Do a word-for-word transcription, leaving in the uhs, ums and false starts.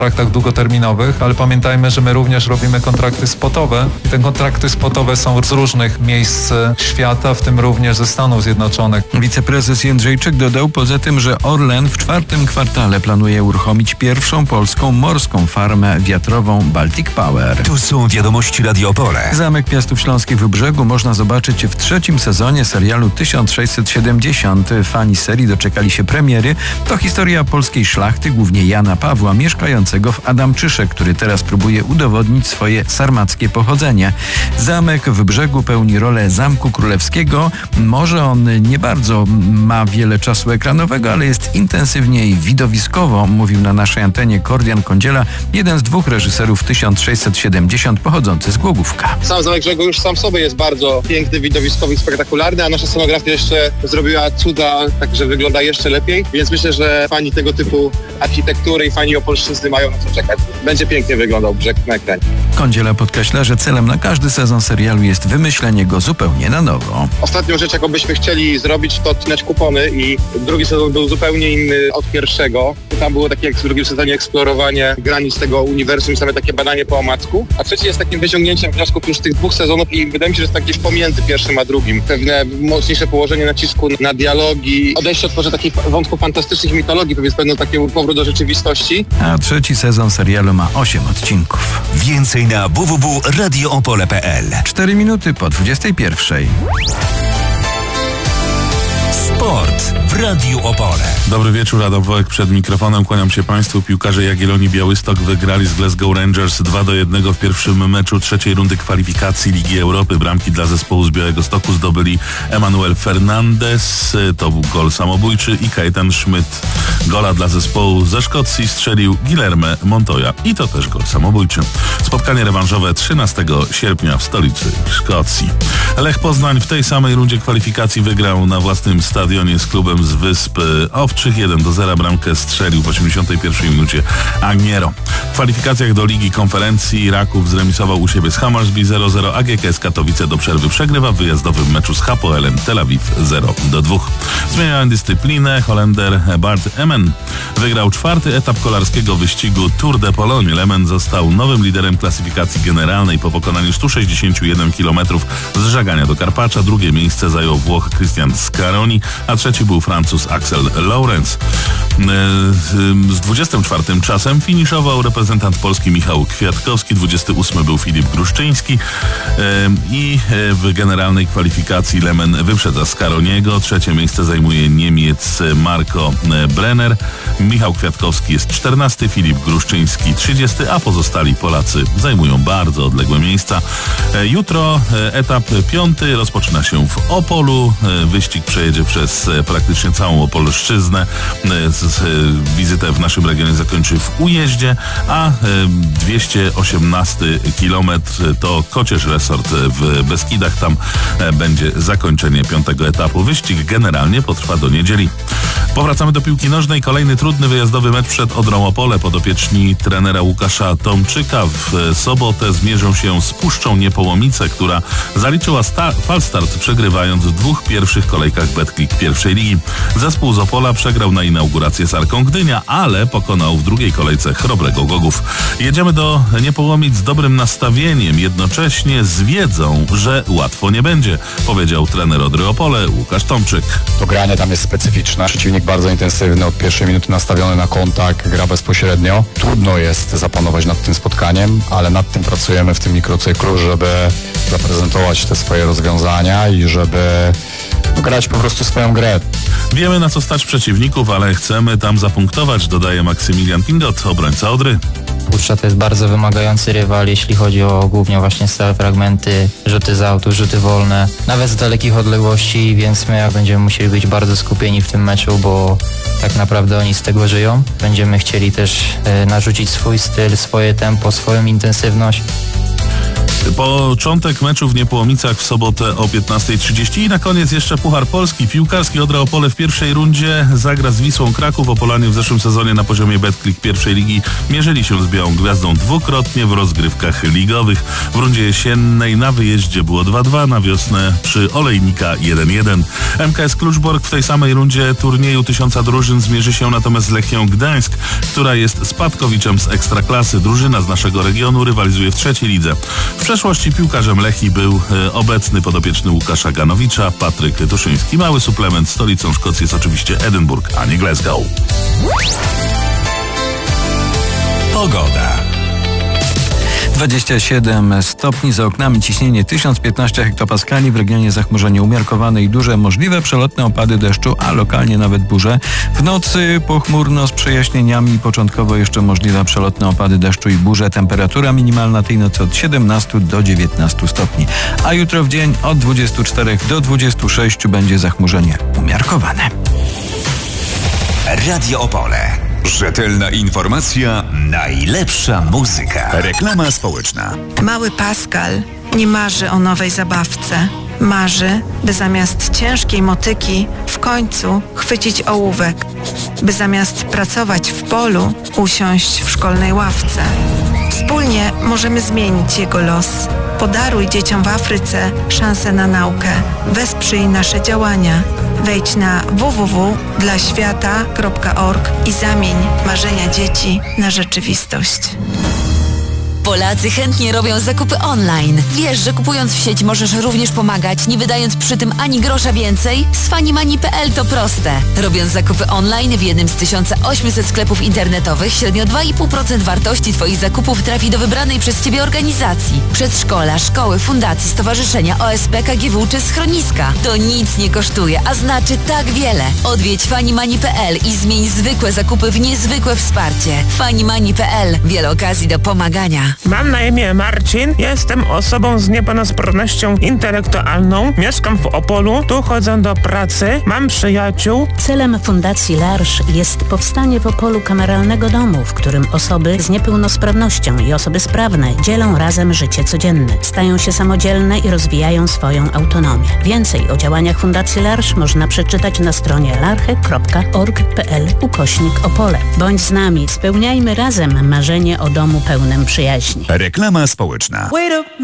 kontraktach długoterminowych, ale pamiętajmy, że my również robimy kontrakty spotowe i te kontrakty spotowe są z różnych miejsc świata, w tym również ze Stanów Zjednoczonych. Wiceprezes Jędrzejczyk dodał poza tym, że Orlen w czwartym kwartale planuje uruchomić pierwszą polską morską farmę wiatrową Baltic Power. Tu są wiadomości Radio Opole. Zamek Piastów Śląskich w Brzegu można zobaczyć w trzecim sezonie serialu tysiąc sześćset siedemdziesiąt. Fani serii doczekali się premiery. To historia polskiej szlachty, głównie Jana Pawła, mieszkającego w Adamczysze, który teraz próbuje udowodnić swoje sarmackie pochodzenie. Zamek w Brzegu pełni rolę Zamku Królewskiego. Może on nie bardzo ma wiele czasu ekranowego, ale jest intensywnie i widowiskowo, mówił na naszej antenie Kordian Kądziela, jeden z dwóch reżyserów tysiąc sześćset siedemdziesiąt pochodzący z Głogówka. Sam Zamek Brzegu już sam w sobie jest bardzo piękny, widowiskowy i spektakularny, a nasza scenografia jeszcze zrobiła cuda, także wygląda jeszcze lepiej, więc myślę, że fani tego typu architektury i fani opolszczyzny mają na co czekać. Będzie pięknie wyglądał Brzeg na ekranie. Kądziela podkreśla, że celem na każdy sezon serialu jest wymyślenie go zupełnie na nowo. Ostatnią rzecz, jaką byśmy chcieli zrobić, to odcinać kupony i drugi sezon był zupełnie inny od pierwszego. Tam było takie jak w drugim sezonie eksplorowanie granic tego uniwersum, same takie badanie po omacku, a trzeci jest takim wyciągnięciem wniosków już tych dwóch sezonów i wydaje mi się, że jest tak gdzieś pomiędzy pierwszym a drugim. Pewne mocniejsze położenie nacisku na dialogi, odejście od tworzenia takich wątków fantastycznych mitologii, to jest pewno taki powrót do rzeczywistości. A trzeci sezon serialu ma osiem odcinków. Więcej na w w w kropka radio opole kropka p l. Cztery minuty po dwudziestej pierwszej. Sport w Radiu Opole. Dobry wieczór, Adam Wołek przed mikrofonem. Kłaniam się Państwu. Piłkarze Jagiellonii Białystok wygrali z Glasgow Rangers dwa do jednego w pierwszym meczu trzeciej rundy kwalifikacji Ligi Europy. Bramki dla zespołu z Białegostoku zdobyli Emmanuel Fernandez, to był gol samobójczy, i Kajetan Schmidt. Gola dla zespołu ze Szkocji strzelił Guilherme Montoya i to też gol samobójczy. Spotkanie rewanżowe trzynastego sierpnia w stolicy Szkocji. Lech Poznań w tej samej rundzie kwalifikacji wygrał na własnym stadionie z klubem z Wysp Owczych jeden do zera. Bramkę strzelił w osiemdziesiątej pierwszej minucie Agniero. W kwalifikacjach do Ligi Konferencji Raków zremisował u siebie z Hammarby zero zero, a G K S Katowice do przerwy przegrywa w wyjazdowym meczu z Hapoelem Tel Awiw zero do dwóch. Zmieniając dyscyplinę, Holender Bart Emmen wygrał czwarty etap kolarskiego wyścigu Tour de Pologne. Lemen został nowym liderem klasyfikacji generalnej po pokonaniu stu sześćdziesięciu jeden kilometrów z Żagania do Karpacza. Drugie miejsce zajął Włoch Christian Scaroni, a trzeci był Francuz Axel Laurens. Z dwudziestym czwartym czasem finiszował reprezentant Polski Michał Kwiatkowski, dwudziesty ósmy był Filip Gruszczyński i w generalnej kwalifikacji Lemen wyprzedza Scaroniego. Trzecie miejsce zajmuje Niemiec Marco Brenner. Michał Kwiatkowski jest czternasty, Filip Gruszczyński trzydziesty, a pozostali Polacy zajmują bardzo odległe miejsca. Jutro etap piąty rozpoczyna się w Opolu. Wyścig przejedzie przez praktycznie całą Opolszczyznę. Wizytę w naszym regionie zakończy w Ujeździe, a dwieście osiemnasty kilometr to Kocież Resort w Beskidach. Tam będzie zakończenie piątego etapu. Wyścig generalnie potrwa do niedzieli. Powracamy do piłki nożnej. Kolejny trudny wyjazdowy mecz przed Odrą Opole. Podopieczni trenera Łukasza Tomczyka w sobotę zmierzą się z Puszczą Niepołomice, która zaliczyła sta- falstart, przegrywając w dwóch pierwszych kolejkach Betclic pierwszej ligi. Zespół z Opola przegrał na inaugurację z Arką Gdynia, ale pokonał w drugiej kolejce Chrobrego Gogów. Jedziemy do Niepołomic z dobrym nastawieniem, jednocześnie z wiedzą, że łatwo nie będzie, powiedział trener Odry Opole Łukasz Tomczyk. To granie tam jest specyficzne. Przeciwnik bardzo intensywny, od pierwszej minuty nastawiony na kontakt, gra bezpośrednio. Trudno jest zapanować nad tym spotkaniem, ale nad tym pracujemy w tym mikrocyklu, żeby zaprezentować te swoje rozwiązania i żeby no, grać po prostu swoją grę. Wiemy, na co stać przeciwników, ale chcemy tam zapunktować, dodaje Maksymilian Pingot, obrońca Odry. Puszcza to jest bardzo wymagający rywal, jeśli chodzi o głównie właśnie stałe fragmenty, rzuty z autu, rzuty wolne, nawet z dalekich odległości, więc my będziemy musieli być bardzo skupieni w tym meczu, bo tak naprawdę oni z tego żyją. Będziemy chcieli też e, narzucić swój styl, swoje tempo, swoją intensywność. Początek meczu w Niepołomicach w sobotę o piętnasta trzydzieści i na koniec jeszcze Puchar Polski. Piłkarski Odra Opole w pierwszej rundzie zagra z Wisłą Kraków. Opolanie w zeszłym sezonie na poziomie Betclic pierwszej ligi mierzyli się z Białą Gwiazdą dwukrotnie w rozgrywkach ligowych. W rundzie jesiennej na wyjeździe było dwa dwa, na wiosnę przy Olejnika jeden jeden. M K S Kluczbork w tej samej rundzie turnieju tysiąca drużyn zmierzy się natomiast z Lechią Gdańsk, która jest spadkowiczem z Ekstraklasy. Drużyna z naszego regionu rywalizuje w trzeciej lidze. W przeszłości piłkarzem Lechii był e, obecny podopieczny Łukasza Ganowicza, Patryk Tuszyński. Mały suplement, stolicą Szkocji jest oczywiście Edynburg, a nie Glasgow. Pogoda. dwadzieścia siedem stopni, za oknami ciśnienie tysiąc piętnaście hektopaskali, w regionie zachmurzenie umiarkowane i duże, możliwe przelotne opady deszczu, a lokalnie nawet burze. W nocy pochmurno z przejaśnieniami, początkowo jeszcze możliwe przelotne opady deszczu i burze. Temperatura minimalna tej nocy od siedemnastu do dziewiętnastu stopni, a jutro w dzień od dwudziestu czterech do dwudziestu sześciu będzie zachmurzenie umiarkowane. Radio Opole. Rzetelna informacja, najlepsza muzyka. Reklama społeczna. Mały Pascal nie marzy o nowej zabawce. Marzy, by zamiast ciężkiej motyki w końcu chwycić ołówek. By zamiast pracować w polu usiąść w szkolnej ławce. Wspólnie możemy zmienić jego los. Podaruj dzieciom w Afryce szansę na naukę. Wesprzyj nasze działania. Wejdź na w w w kropka dla świata kropka org i zamień marzenia dzieci na rzeczywistość. Polacy chętnie robią zakupy online. Wiesz, że kupując w sieć możesz również pomagać, nie wydając przy tym ani grosza więcej? Z Fanimani kropka p l to proste. Robiąc zakupy online w jednym z tysiąc osiemset sklepów internetowych, średnio dwa i pół procent wartości Twoich zakupów trafi do wybranej przez Ciebie organizacji. Przedszkola, szkoły, fundacje, stowarzyszenia, O S P, K G W czy schroniska. To nic nie kosztuje, a znaczy tak wiele. Odwiedź Fanimani kropka p l i zmień zwykłe zakupy w niezwykłe wsparcie. Fanimani kropka p l. Wiele okazji do pomagania. Mam na imię Marcin, jestem osobą z niepełnosprawnością intelektualną, mieszkam w Opolu, tu chodzę do pracy, mam przyjaciół. Celem Fundacji L'Arche jest powstanie w Opolu kameralnego domu, w którym osoby z niepełnosprawnością i osoby sprawne dzielą razem życie codzienne, stają się samodzielne i rozwijają swoją autonomię. Więcej o działaniach Fundacji L'Arche można przeczytać na stronie larche kropka org kropka p l ukośnik Opole. Bądź z nami, spełniajmy razem marzenie o domu pełnym przyjaźni. Reklama społeczna.